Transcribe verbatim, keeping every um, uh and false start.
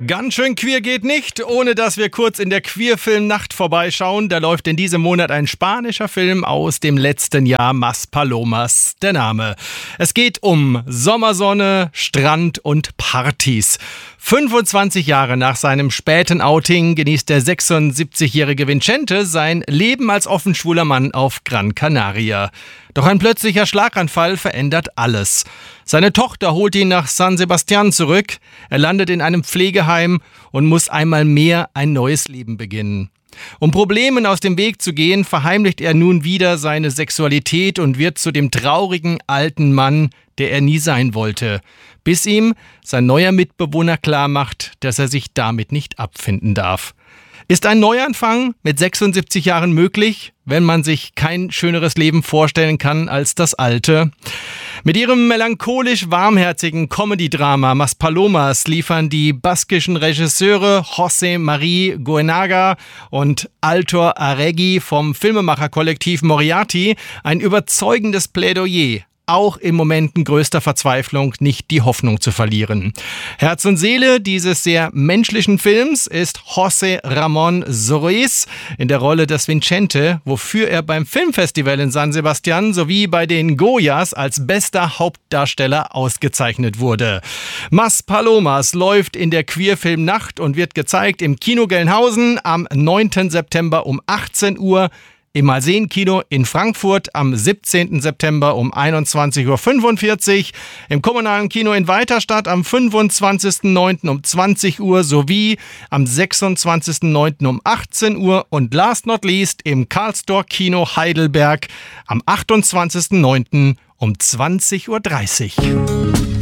Ganz schön queer geht nicht, ohne dass wir kurz in der Queerfilmnacht vorbeischauen. Da läuft in diesem Monat ein spanischer Film aus dem letzten Jahr, Mas Palomas, der Name. Es geht um Sommersonne, Strand und Partys. fünfundzwanzig Jahre nach seinem späten Outing genießt der sechsundsiebzigjährige Vicente sein Leben als offen schwuler Mann auf Gran Canaria. Doch ein plötzlicher Schlaganfall verändert alles. Seine Tochter holt ihn nach San Sebastián zurück, er landet in einem Pflegeheim und muss einmal mehr ein neues Leben beginnen. Um Problemen aus dem Weg zu gehen, verheimlicht er nun wieder seine Sexualität und wird zu dem traurigen alten Mann, der er nie sein wollte, bis ihm sein neuer Mitbewohner klarmacht, dass er sich damit nicht abfinden darf. Ist ein Neuanfang mit sechsundsiebzig Jahren möglich, wenn man sich kein schöneres Leben vorstellen kann als das alte? Mit ihrem melancholisch warmherzigen Comedy-Drama Mas Palomas liefern die baskischen Regisseure José María Goenaga und Aitor Arregui vom Filmemacherkollektiv Moriarty ein überzeugendes Plädoyer, auch in Momenten größter Verzweiflung nicht die Hoffnung zu verlieren. Herz und Seele dieses sehr menschlichen Films ist José Ramón Soris in der Rolle des Vicente, wofür er beim Filmfestival in San Sebastián sowie bei den Goyas als bester Hauptdarsteller ausgezeichnet wurde. Mas Palomas läuft in der Queerfilmnacht und wird gezeigt im Kino Gelnhausen am neunten September um achtzehn Uhr, im Malsehen-Kino in Frankfurt am siebzehnten September um einundzwanzig Uhr fünfundvierzig, im kommunalen Kino in Weiterstadt am fünfundzwanzigsten neunten um zwanzig Uhr sowie am sechsundzwanzigsten neunten um achtzehn Uhr und last not least im Karlstor Kino Heidelberg am achtundzwanzigsten neunten um zwanzig Uhr dreißig.